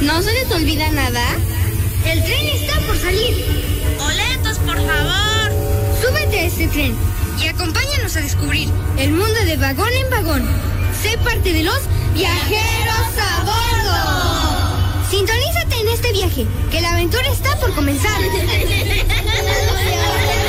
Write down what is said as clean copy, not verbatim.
¿No se les olvida nada? El tren está por salir. ¡Boletos, por favor! Súbete a este tren y acompáñanos a descubrir el mundo de vagón en vagón. Sé parte de los viajeros a bordo. Sintonízate en este viaje, que la aventura está por comenzar.